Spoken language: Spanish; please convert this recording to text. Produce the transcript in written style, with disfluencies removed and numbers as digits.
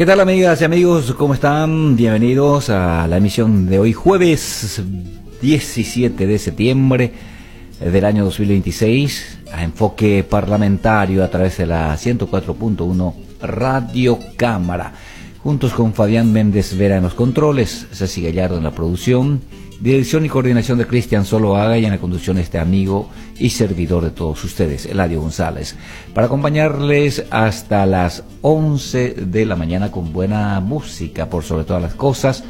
¿Qué tal, amigas y amigos? ¿Cómo están? Bienvenidos a la emisión de hoy, jueves 17 de septiembre del año 2026, a Enfoque Parlamentario a través de la 104.1 Radio Cámara. Juntos con Fabián Méndez Vera en los controles, Ceci Gallardo en la producción, dirección y coordinación de Cristian Zuluaga, y en la conducción este amigo y servidor de todos ustedes, Eladio González, para acompañarles hasta las 11 de la mañana con buena música, por sobre todas las cosas,